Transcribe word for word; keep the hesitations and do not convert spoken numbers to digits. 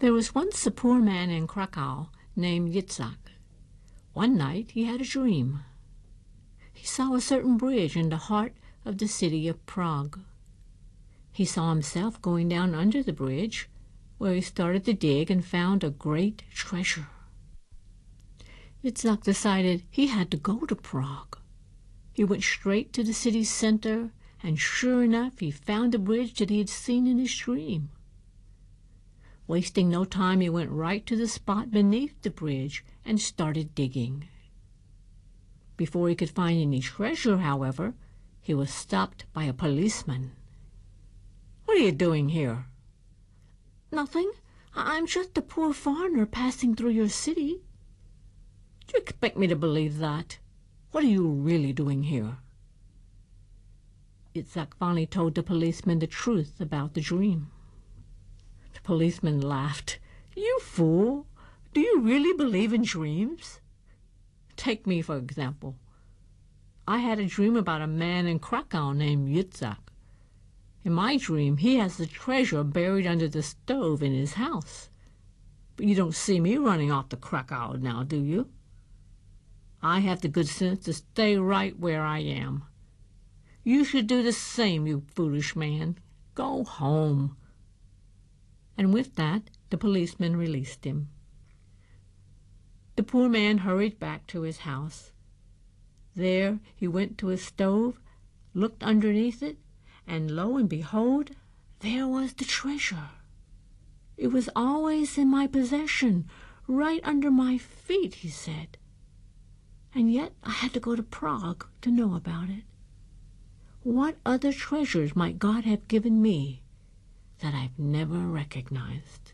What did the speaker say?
There was once a poor man in Krakow named Yitzhak. One night he had a dream. He saw a certain bridge in the heart of the city of Prague. He saw himself going down under the bridge, where he started to dig and found a great treasure. Yitzhak decided he had to go to Prague. He went straight to the city's center, and sure enough, he found the bridge that he had seen in his dream. Wasting no time, he went right to the spot beneath the bridge and started digging. Before he could find any treasure, however, he was stopped by a policeman. "What are you doing here?" "Nothing. I'm just a poor foreigner passing through your city." "Do you expect me to believe that? What are you really doing here?" Yitzhak finally told the policeman the truth about the dream. The policeman laughed. "You fool! Do you really believe in dreams? Take me, for example. I had a dream about a man in Krakow named Yitzhak. In my dream, he has the treasure buried under the stove in his house. But you don't see me running off to Krakow now, do you? I have the good sense to stay right where I am. You should do the same, you foolish man. Go home." And with that, the policeman released him. The poor man hurried back to his house. There he went to his stove, looked underneath it, and lo and behold, there was the treasure. "It was always in my possession, right under my feet," he said. "And yet I had to go to Prague to know about it. What other treasures might God have given me that I've never recognized?"